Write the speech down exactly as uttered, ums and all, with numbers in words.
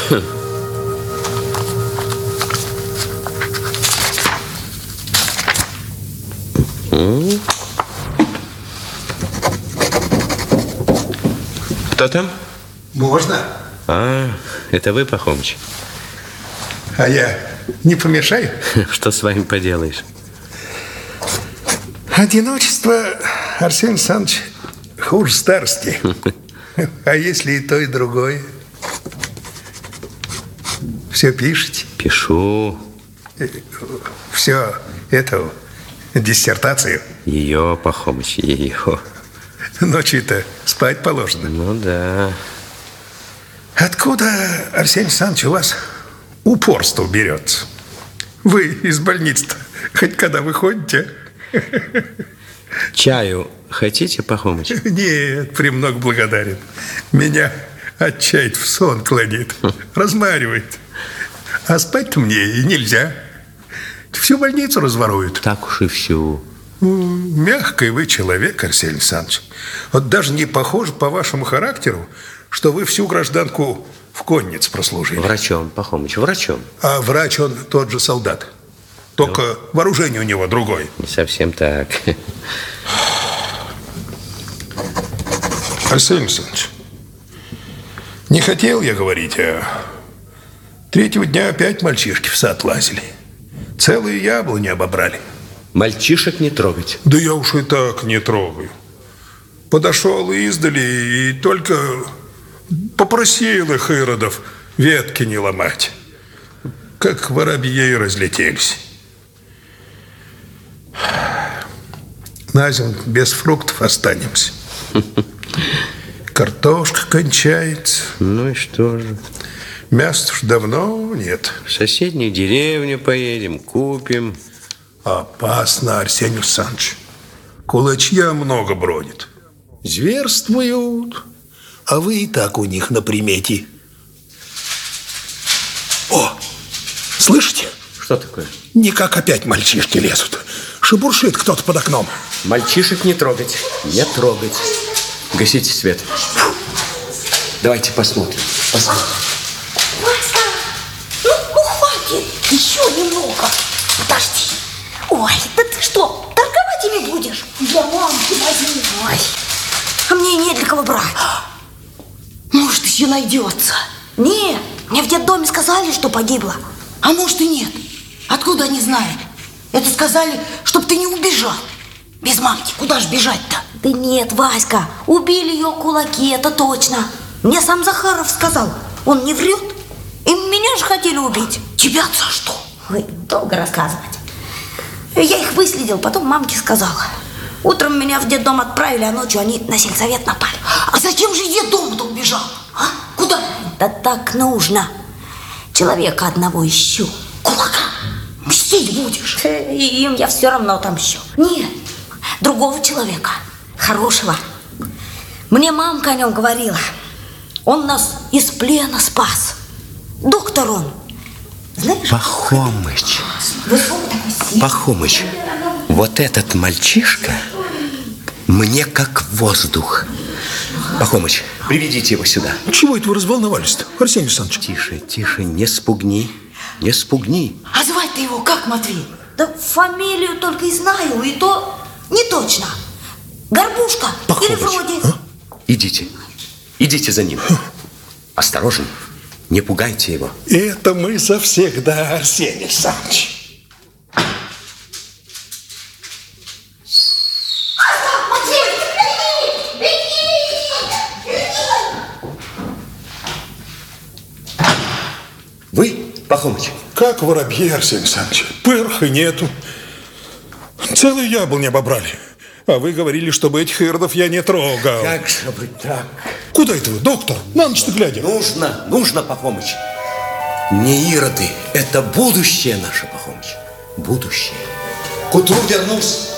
Кто там? Можно. А, это вы, Пахомыч? А я не помешаю? Что с вами поделаешь? Одиночество, Арсений Александрович, хуже старости. А если и то, и другое? Все пишете? Пишу. Все эту диссертацию? Ее, Пахомыч, ее. Ночью-то спать положено. Ну да. Откуда, Арсений Александрович, у вас упорство берется? Вы из больницы-то хоть когда выходите? Чаю хотите, Пахомыч? Нет, премного благодарен. Меня отчаять в сон клонит, размаривает. А спать-то мне и нельзя. Всю больницу разворуют. Так уж и всю. Мягкий вы человек, Арсений Александрович. Вот даже не похоже по вашему характеру, что вы всю гражданку в коннице прослужили. Врачом, Пахомыч, врачом. А врач он тот же солдат. Только ну, вооружение у него другое. Не совсем так. Арсений Александрович, не хотел я говорить, а третьего дня опять мальчишки в сад лазили. Целые яблони обобрали. Мальчишек не трогать. Да я уж и так не трогаю. Подошел издали и только попросил их иродов ветки не ломать. Как воробьи разлетелись. На зиму без фруктов останемся. Картошка кончается. Ну и что же? Мяса уж давно нет. В соседнюю деревню поедем, купим. Опасно, Арсений Александрович. Кулачья много бродит. Зверствуют, а вы и так у них на примете. О, слышите? Что такое? Никак опять мальчишки лезут. Шебуршит кто-то под окном. Мальчишек не трогать, не трогать. Гасите свет. Давайте посмотрим, посмотрим. Васька, ну, ну хватит, еще немного. Подожди. Ой, да ты что, торговать ими будешь? Для мамки возьми. Ой, а мне не для кого брать. Может, еще найдется. Нет, мне в детдоме сказали, что погибла. А может и нет. Откуда они знают? Это сказали, чтобы ты не убежал. Без мамки куда ж бежать-то? Да нет, Васька, убили ее кулаки, это точно. Мне сам Захаров сказал. Он не врет. И меня же хотели убить. Тебя-то за что? Ой, долго рассказывать. Я их выследил, потом мамке сказала. Утром меня в детдом отправили, а ночью они на сельсовет напали. А зачем же детдом-то убежал? А? Куда? Да так нужно. Человека одного ищу. Кулака? Мстить будешь? И им я все равно отомщу. Нет, другого человека. Хорошего. Мне мамка о нем говорила. Он нас из плена спас. Доктор он. Знаешь? Пахомыч. Пахомыч, вот этот мальчишка мне как воздух. Пахомыч, приведите его сюда. Чего это вы разволновались-то, Арсений Александрович? Тише, тише, не спугни. Не спугни. А звать-то его как, Матвей? Да фамилию только и знаю, и то не точно. Горбушка. Пахомыч. Или вроде. А? Идите, идите за ним. Осторожно, не пугайте его. Это мы завсегда, Арсений Александрович. Вы, Пахомыч? Как воробьи, Арсений Александрович. Пырха нету. Целую яблоню обобрали. А вы говорили, чтобы этих иродов я не трогал. Как же вы так? Куда это вы, доктор? На ночь-то глядя. Нужно, нужно, Пахомыч. Не ироды, это будущее наше, Пахомыч. Будущее. К утру вернусь.